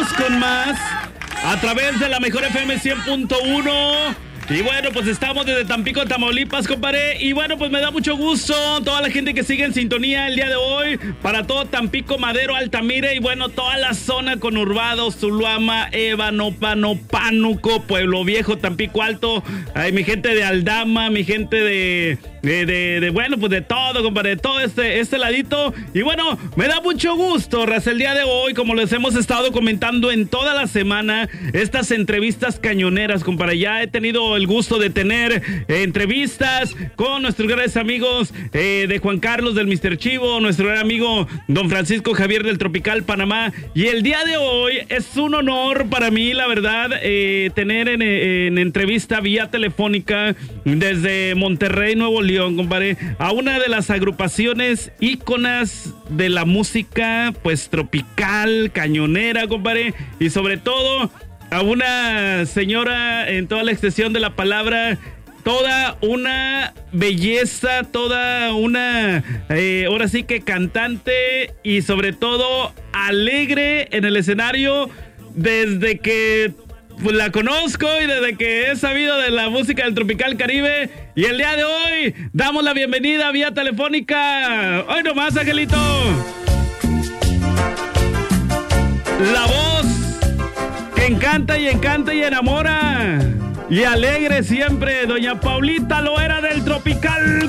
Seguimos con más a través de la Mejor FM 100.1. Y bueno, pues estamos desde Tampico, Tamaulipas, compadre. Y bueno, pues me da mucho gusto toda la gente que sigue en sintonía el día de hoy. Para todo Tampico, Madero, Altamira y bueno, toda la zona conurbada, Zuluama, Ébano, Pánuco, Pueblo Viejo, Tampico Alto. Ay, mi gente de Aldama, mi gente de bueno, pues de todo, compadre, de todo este ladito. Y bueno, me da mucho gusto, Raza, el día de hoy, como les hemos estado comentando en toda la semana, estas entrevistas cañoneras, compadre. Ya he tenido el gusto de tener entrevistas con nuestros grandes amigos de Juan Carlos del Mr. Chivo, nuestro gran amigo don Francisco Javier del Tropical Panamá. Y el día de hoy es un honor para mí, la verdad, tener en entrevista vía telefónica desde Monterrey, Nuevo León, compadre, a una de las agrupaciones íconas de la música, pues tropical, cañonera, compadre, y sobre todo a una señora en toda la extensión de la palabra, toda una belleza, toda una, ahora sí que cantante y sobre todo alegre en el escenario desde que pues la conozco y desde que he sabido de la música del Tropical Caribe. Y el día de hoy damos la bienvenida vía telefónica. Hoy nomás, Angelito. La voz que encanta y enamora y alegre siempre, doña Paulita Loera del Tropical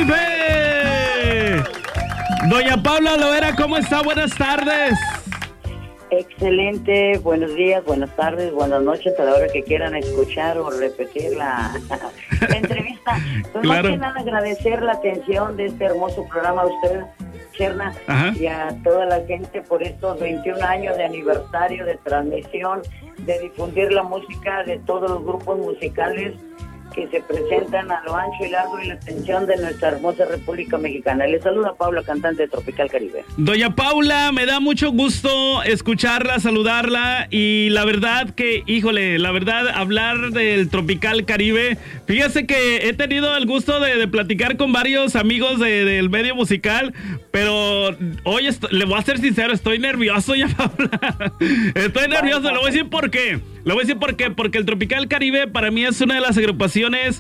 Caribe. Doña Paula Loera, ¿cómo está? Buenas tardes. Excelente, buenos días, buenas tardes, buenas noches, a la hora que quieran escuchar o repetir la entrevista. Pues claro. Más que nada agradecer la atención de este hermoso programa a usted, Cherna, y a toda la gente por estos 21 años de aniversario de transmisión, de difundir la música de todos los grupos musicales que se presentan a lo ancho y largo y la extensión de nuestra hermosa República Mexicana. Les saluda Paula, cantante de Tropical Caribe. Doña Paula, me da mucho gusto escucharla, saludarla y la verdad que, híjole, la verdad, hablar del Tropical Caribe, fíjese que he tenido el gusto de platicar con varios amigos del medio musical, pero hoy le voy a ser sincero, estoy nervioso, doña Paula. Estoy nervioso, le voy a decir por qué. Le voy a decir por qué, porque el Tropical Caribe para mí es una de las agrupaciones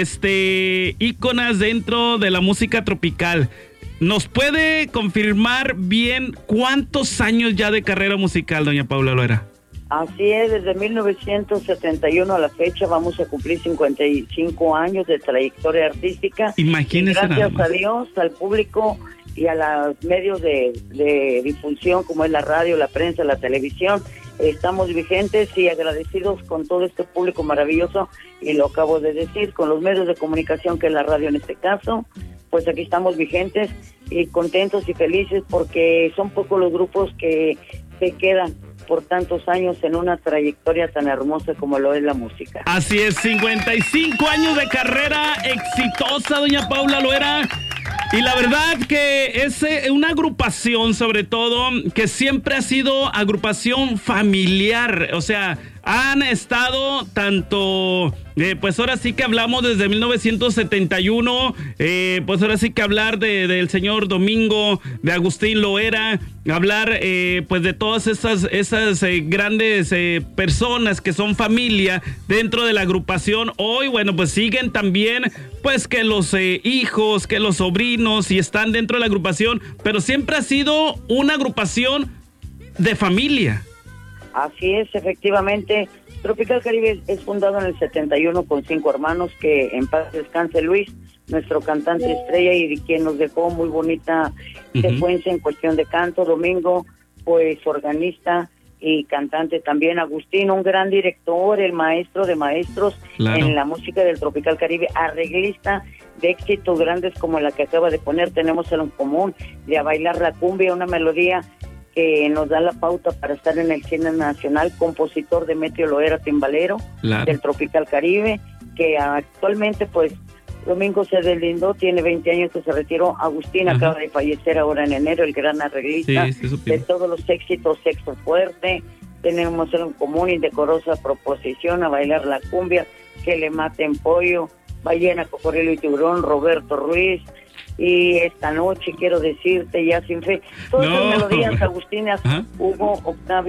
íconas dentro de la música tropical. ¿Nos puede confirmar bien cuántos años ya de carrera musical, doña Paula Loera? Así es, desde 1971 a la fecha vamos a cumplir 55 años de trayectoria artística. Imagínese. Gracias a Dios, al público y a los medios de difusión como es la radio, la prensa, la televisión. Estamos vigentes y agradecidos con todo este público maravilloso, y lo acabo de decir, con los medios de comunicación, que es la radio en este caso. Pues aquí estamos vigentes y contentos y felices porque son pocos los grupos que se quedan por tantos años en una trayectoria tan hermosa como lo es la música. Así es, 55 años de carrera exitosa, doña Paula Loera. Y la verdad que es una agrupación, sobre todo, que siempre ha sido agrupación familiar. O sea, han estado tanto, pues ahora sí que hablamos desde 1971, pues ahora sí que hablar del señor Domingo, de Agustín Loera, hablar pues de todas esas grandes personas que son familia dentro de la agrupación. Hoy, bueno, pues siguen también, pues que los hijos, que los sobrinos, y están dentro de la agrupación, pero siempre ha sido una agrupación de familia. Así es, efectivamente. Tropical Caribe es fundado en el 71 con 5 hermanos, que en paz descanse Luis, nuestro cantante estrella y quien nos dejó muy bonita secuencia en cuestión de canto. Domingo, pues organista y cantante también. Agustín, un gran director, el maestro de maestros, claro, en la música del Tropical Caribe, arreglista de éxitos grandes como la que acaba de poner. Tenemos en común de A Bailar la Cumbia, una melodía que nos da la pauta para estar en el cine nacional, compositor Demetrio Loera, timbalero, claro, del Tropical Caribe, que actualmente pues Domingo se deslindó, tiene 20 años que se retiró. Agustín acaba de fallecer ahora en enero, el gran arreglista de todos los éxitos, Sexo Fuerte. Tenemos en común Indecorosa Proposición, A Bailar la Cumbia, Que le maten pollo, Ballena, Cocodrilo y Tiburón, Roberto Ruiz, y Esta noche quiero decirte, Ya sin fe. Todas esas melodías agustinas, Hugo, Octavio